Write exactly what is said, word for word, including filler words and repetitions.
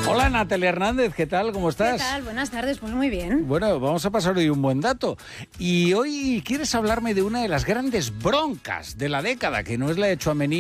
Hola Natalia Hernández, ¿qué tal? ¿Cómo estás? ¿Qué tal? Buenas tardes, pues muy bien. Bueno, vamos a pasar hoy un buen dato. Y hoy quieres hablarme de una de las grandes broncas de la década, que no es la de Tchouaméni